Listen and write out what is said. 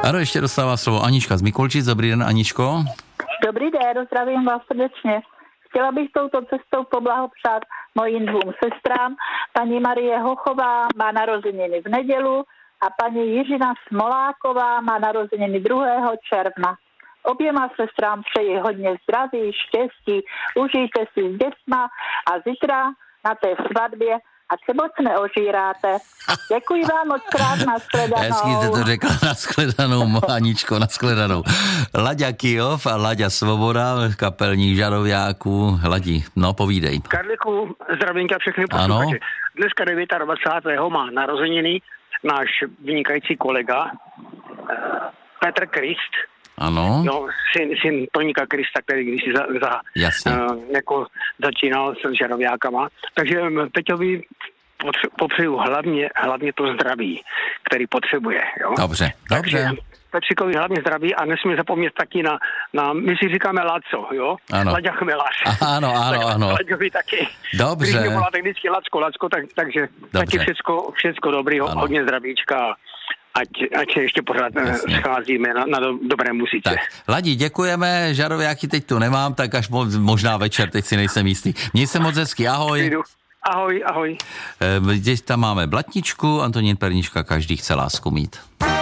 Ano, ještě dostává slovo Anička z Mikulčic. Dobrý den, Aničko. Dobrý den, zdravím vás srdečně. Chtěla bych touto cestou poblahopřát mojím 2 sestrám. Paní Marie Hochová má narozeniny v nedělu a paní Jiřina Smoláková má narozeniny 2. června. Oběma sestrám přeji hodně zdraví, štěstí, užijte si s dětma a zítra na té svatbě a se moc neožíráte. Děkuji vám moc krát, nashledanou. Hezky jste to řekla, nashledanou, Aničko, nashledanou. Laďa Kyjov a Laďa Svoboda, kapelník Žarováků. Ladi, no povídej. Karliku, zdravím tě všechny posluchače. Dneska 29. má narozeniny náš vynikající kolega Petr Krist. Ano. No, syn Toníka Krista, který když jako začínal s žarovákama. Takže Peťovi popřeju hlavně to zdraví, který potřebuje. Jo? Dobře. Petříkovi hlavně zdraví a nesmí zapomnět taky na my si říkáme Laco, jo? Ano. Laďa Chmelař. Ano. Laďovi taky. Dobře. Když mě voláte vždycky Lacko, takže taky všecko dobrý, hodně zdravíčka. Ať se ještě pořád scházíme na dobré muzice. Tak, Ladi, děkujeme, žarováky teď tu nemám, tak až možná večer, teď si nejsem jistý. Měj se moc hezky, ahoj. Ahoj. Tam máme Blatničku, Antonín Pernička, každý chce lásku mít.